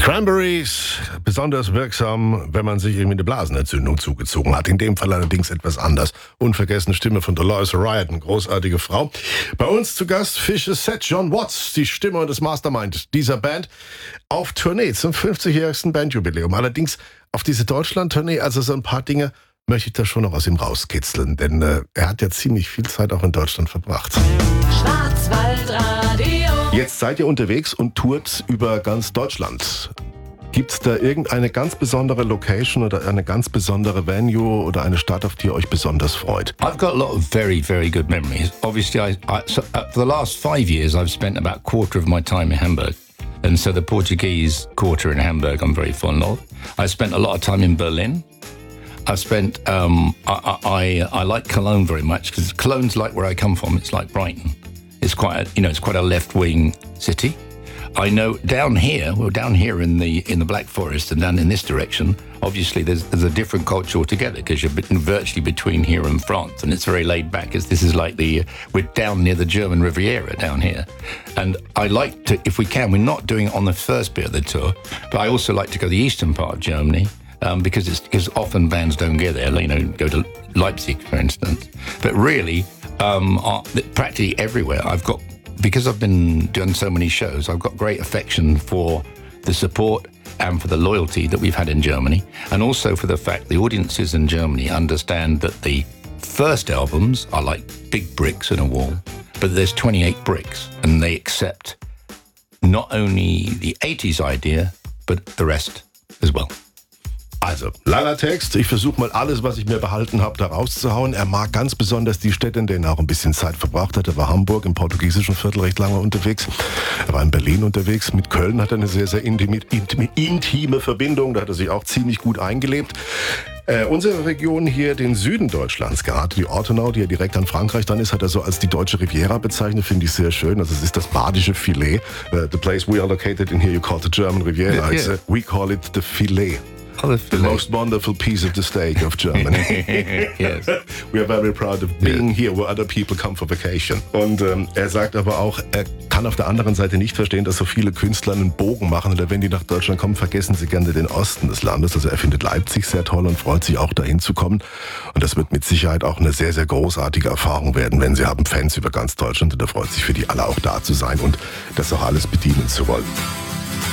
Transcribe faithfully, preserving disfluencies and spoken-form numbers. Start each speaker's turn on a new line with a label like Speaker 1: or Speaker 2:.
Speaker 1: Cranberries, besonders wirksam, wenn man sich irgendwie eine Blasenentzündung zugezogen hat. In dem Fall allerdings etwas anders. Unvergessene Stimme von Dolores O'Riordan, großartige Frau. Bei uns zu Gast Fishes Set John Watts, die Stimme und das Mastermind dieser Band, auf Tournee zum fünfzigjährigsten Bandjubiläum. Allerdings auf diese Deutschland-Tournee, also so ein paar Dinge möchte ich da schon noch aus ihm rauskitzeln, denn äh, er hat ja ziemlich viel Zeit auch in Deutschland verbracht.
Speaker 2: Schwarzwaldradio.
Speaker 1: Jetzt seid ihr unterwegs und tourt über ganz Deutschland. Gibt es da irgendeine ganz besondere Location oder eine ganz besondere Venue oder eine Stadt, auf die ihr euch besonders freut?
Speaker 3: I've got a lot of very, very good memories. Obviously, I, I, so, uh, for the last five years, I've spent about a quarter of my time in Hamburg. And so the Portuguese quarter in Hamburg I'm very fond of. I spent a lot of time in Berlin. I spent, um, I, I, I like Cologne very much because Cologne's like where I come from. It's like Brighton. It's quite, a, you know, it's quite a left-wing city. I know down here, well, down here in the in the Black Forest and down in this direction, obviously there's there's a different culture altogether because you're virtually between here and France, and it's very laid back. As this is like the we're down near the German Riviera down here, and I like to, if we can, we're not doing it on the first bit of the tour, but I also like to go to the eastern part of Germany. Um, because it's because often bands don't get there, you know, go to Leipzig, for instance. But really, um, uh, practically everywhere, I've got, because I've been doing so many shows, I've got great affection for the support and for the loyalty that we've had in Germany, and also for the fact the audiences in Germany understand that the first albums are like big bricks in a wall, but there's twenty-eight bricks, and they accept not only the eighties idea, but the rest as well.
Speaker 1: Also, langer Text. Ich versuche mal alles, was ich mir behalten habe, da rauszuhauen. Er mag ganz besonders die Städte, in denen er auch ein bisschen Zeit verbracht hat. Er war Hamburg im portugiesischen Viertel recht lange unterwegs. Er war in Berlin unterwegs. Mit Köln hat er eine sehr, sehr intime, intime, intime Verbindung. Da hat er sich auch ziemlich gut eingelebt. Äh, unsere Region hier, den Süden Deutschlands, gerade die Ortenau, die ja direkt an Frankreich dran ist, hat er so als die deutsche Riviera bezeichnet, finde ich sehr schön. Also es ist das badische Filet. Uh, the place we are located in here, you call it the German Riviera. It's, uh, we call it the Filet.
Speaker 3: Oh,
Speaker 1: the most wonderful piece of the steak of Germany.
Speaker 3: Yes.
Speaker 1: We are very proud of being yeah. here where other people come for vacation. Und ähm, er sagt aber auch, er kann auf der anderen Seite nicht verstehen, dass so viele Künstler einen Bogen machen oder wenn die nach Deutschland kommen, vergessen sie gerne den Osten des Landes. Also er findet Leipzig sehr toll und freut sich auch dahin zu kommen. Und das wird mit Sicherheit auch eine sehr, sehr großartige Erfahrung werden, wenn sie haben Fans über ganz Deutschland und er freut sich für die alle auch da zu sein und das auch alles bedienen zu wollen.